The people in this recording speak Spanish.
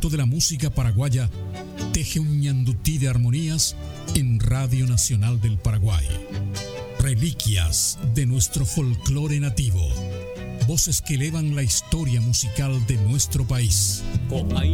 de la música paraguaya teje un ñandutí de armonías en Radio Nacional del Paraguay. Reliquias de nuestro folclore nativo. Voces que elevan la historia musical de nuestro país.